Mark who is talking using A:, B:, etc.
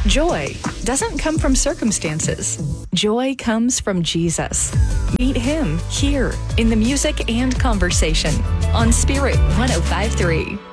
A: Joy doesn't come from circumstances. Joy comes from Jesus. Meet him here in the music and conversation on Spirit 105.3.